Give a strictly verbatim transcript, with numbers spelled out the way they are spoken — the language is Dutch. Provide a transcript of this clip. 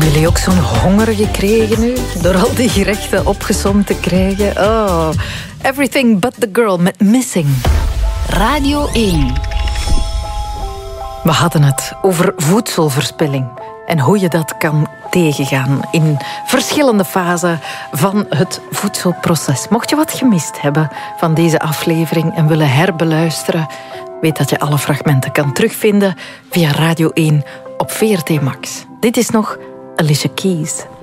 Hebben jullie ook zo'n honger gekregen nu? Door al die gerechten opgesomd te krijgen? Oh, Everything But The Girl met Missing. Radio één. We hadden het over voedselverspilling en hoe je dat kan tegengaan in verschillende fasen van het voedselproces. Mocht je wat gemist hebben van deze aflevering en willen herbeluisteren, weet dat je alle fragmenten kan terugvinden via Radio één op V R T Max. Dit is nog Alicia Keys.